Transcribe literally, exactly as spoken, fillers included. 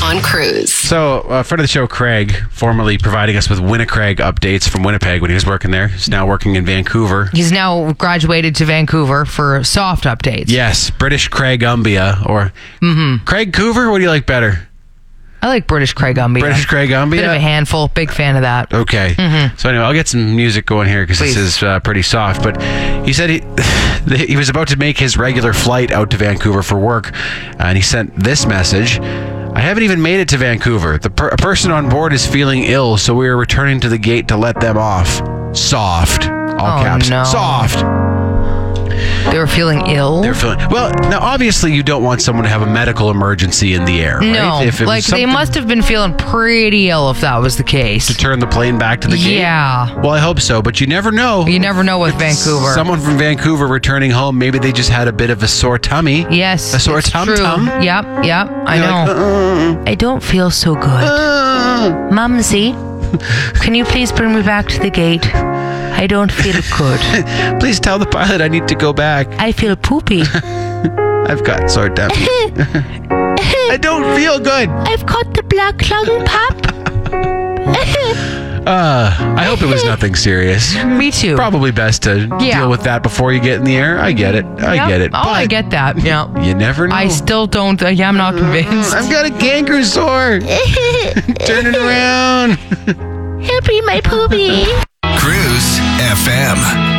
on Cruise. So, a uh, friend of the show, Craig, formerly providing us with Winnipeg updates from Winnipeg when he was working there. He's now working in Vancouver. He's now graduated to Vancouver for soft updates. Yes, British Craig Umbia, or mm-hmm. Craig Coover. What do you like better? I like British Craig Umbia. British Craig Umbia? Bit of a handful. Big fan of that. Okay. Mm-hmm. So anyway, I'll get some music going here because this is uh, pretty soft. But he said he he was about to make his regular flight out to Vancouver for work, and he sent this message. I haven't even made it to Vancouver. The per- a person on board is feeling ill, so we are returning to the gate to let them off. Soft. All oh, caps. No. Soft. They were feeling ill? They're feeling... Well, now, obviously, you don't want someone to have a medical emergency in the air, right? No. If it like, was they must have been feeling pretty ill if that was the case. To turn the plane back to the gate? Yeah. Well, I hope so, but you never know. You never know with Vancouver. Someone from Vancouver returning home, maybe they just had a bit of a sore tummy. Yes. A sore tum-tum. Yep, yep, I You're know. Like, uh, I don't feel so good. uh. Mumsy, can you please bring me back to the gate? I don't feel good. Please tell the pilot I need to go back. I feel poopy. I've got sore tummy. I don't feel good. I've got the black lung pap. uh, I hope it was nothing serious. Me too. Probably best to Yeah. deal with that before you get in the air. I get it. I Yep. get it. Oh, I get that. Yeah. You never know. I still don't. Uh, yeah, I'm not convinced. I've got a canker sore. Turn it around. Help me, my poopy. Cruise F M.